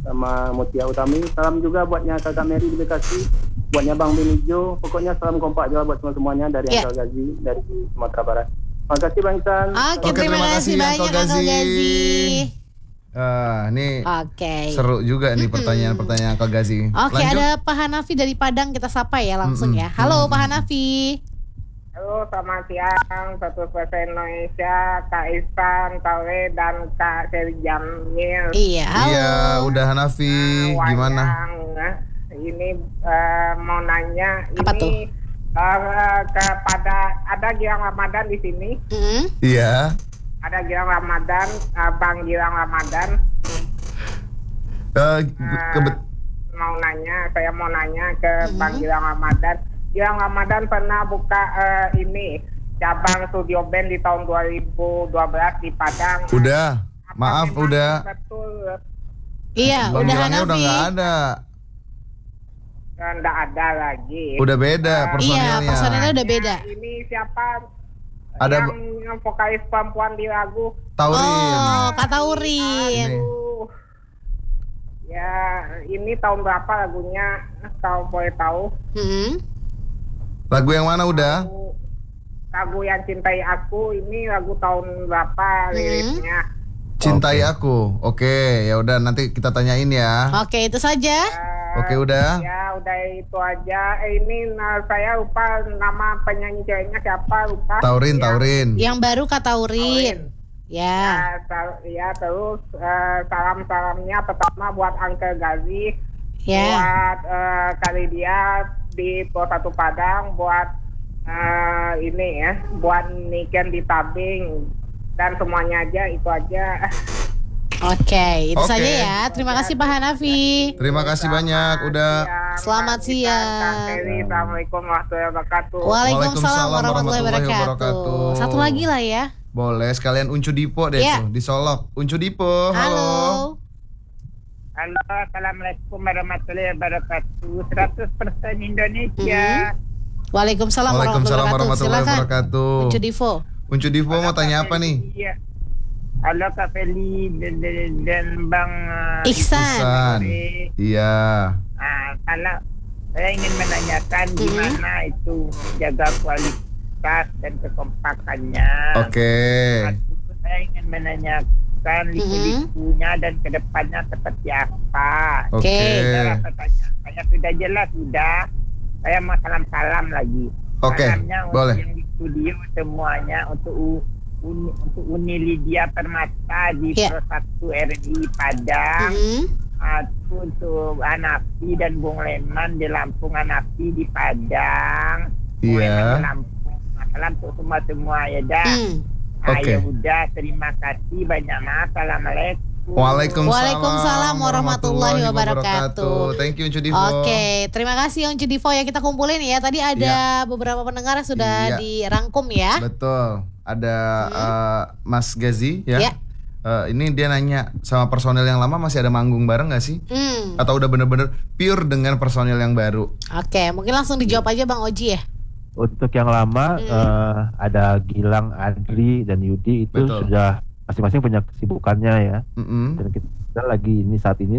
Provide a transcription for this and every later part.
sama Mutia Utami. Salam juga buatnya Kakak Mary di Bekasi, buatnya Bang Benijo. Pokoknya salam kompak juga buat semuanya dari Uncle Gazi dari Sumatera Barat. Terima kasih Bang Isan. Oke, terima kasih banyak Uncle Gazi. Ini seru juga nih pertanyaan Uncle Gazi. Oke, ada Pak Hanafi dari Padang, kita sapa ya langsung ya. Halo Pak Hanafi. Halo, selamat siang Satu Bahasa Indonesia, Kak Ihsan, Kak W, dan Kak Seri Jamil. Iya, halo. Iya, udah Hanafi, gimana? Ini mau nanya, apa ini kepada ada Gilang Ramadan di sini. Iya. Ada Gilang Ramadan, Bang Gilang Ramadan. Saya mau nanya ke Bang Gilang Ramadan. Gilang Ramadan pernah buka ini cabang studio band di tahun 2012 di Padang. Udah, maaf udah. Betul. Iya, udah Hanafi. Udah nggak ada. Nggak ada lagi. Udah beda personilnya. Iya, personilnya udah beda. Ini siapa? Ada yang vokalis perempuan di lagu Taurin. Oh, Kak Taurin. Ya, ini tahun berapa lagunya? Kalau boleh tahu. Lagu yang mana udah? Lagu yang Cintai Aku ini lagu tahun berapa liriknya? Cintai Aku. Oke, ya udah nanti kita tanyain ya. Oke, itu saja. Oke, udah. Ya, udah itu aja. Ini saya lupa nama penyanyi ceweknya siapa, lupa. Taurin. Yang baru Kak Taurin. Ya. Terus salam-salamnya pertama buat Uncle Gazi. Ya. Buat kali dia di Satu Padang, buat ini ya, buat Niken di Tabing dan semuanya aja, itu aja. Oke, itu saja ya. Terima kasih Pak Hanafi. Terima kasih banyak udah. Selamat siang. Assalamualaikum warahmatullahi wabarakatuh. Waalaikumsalam warahmatullahi wabarakatuh. Satu lagi lah ya. Boleh sekalian Uncu Dipo deh tuh, disolok. Uncu Dipo, halo. Halo, assalamualaikum warahmatullahi wabarakatuh. 100% Indonesia. Waalaikumsalam warahmatullahi wabarakatuh. Uncu Divo mau tanya apa nih? Iya. Halo Kak Feli dan Bang Ihsan. Iya. Kalau saya ingin menanyakan gimana itu jaga kualitas dan kekompakannya. Oke. Saya ingin menanyakan liku-likunya dan kedepannya seperti apa. Oke. Saya sudah jelas sudah. Saya mau salam-salam lagi. Oke. Boleh. Yang di studio semuanya untuk Uni Lydia Permata di Pro 1 RI Padang. Untuk Hanafi dan Bung Leman di Lampung, Hanafi di Padang. Iya. Di Lampung. Salam untuk semua ya dah. Ya udah, terima kasih banyak. Assalamualaikum. Waalaikumsalam warahmatullahi wabarakatuh. Thank you Uncu Divo. Oke, terima kasih Uncu Divo ya, kita kumpulin ya. Tadi ada beberapa pendengar yang sudah dirangkum ya. Betul. Ada Mas Gazi ya. Ini dia nanya sama personel yang lama masih ada manggung bareng gak sih? Atau udah bener-bener pure dengan personel yang baru? Oke, mungkin langsung dijawab aja Bang Oji ya. Untuk yang lama ada Gilang, Adri, dan Yudi itu sudah masing-masing punya kesibukannya ya. Dan kita lagi saat ini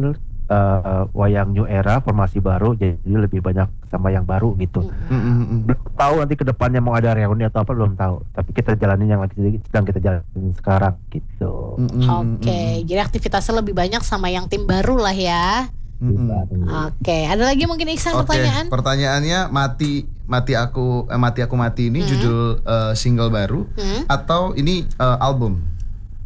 wayang new era, formasi baru, jadi lebih banyak sama yang baru gitu. Belum tahu nanti kedepannya mau ada reuni atau apa, belum tahu. Tapi kita jalanin yang sedang kita jalanin sekarang gitu. Oke, jadi aktivitasnya lebih banyak sama yang tim baru lah ya. Oke, ada lagi mungkin Ihsan pertanyaan? Pertanyaannya mati aku mati ini judul single baru atau ini album?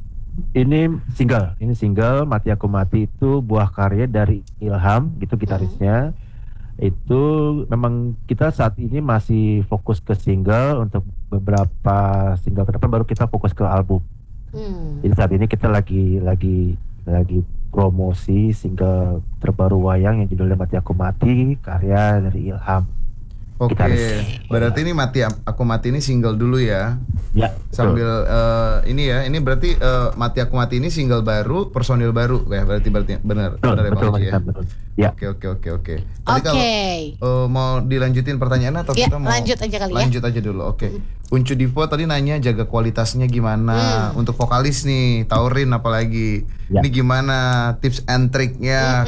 Ini single Mati Aku Mati itu buah karya dari Ilham gitu gitarisnya. Itu memang kita saat ini masih fokus ke single, untuk beberapa single ke depan baru kita fokus ke album. Jadi saat ini kita lagi promosi single terbaru wayang yang judulnya Mati Aku Mati, karya dari Ilham. Oke, berarti ini Mati Aku Mati ini single dulu ya. Ya. Sambil ini berarti Mati Aku Mati ini single baru, personil baru ya, berarti benar ya Pak Haji ya. Ya. Oke. Tadi kalau mau dilanjutin pertanyaan atau kita mau lanjut aja kali ya. Lanjut aja dulu. Oke. Uncu Divo tadi nanya jaga kualitasnya gimana untuk vokalis nih, Taurin apalagi. Ini gimana tips and triknya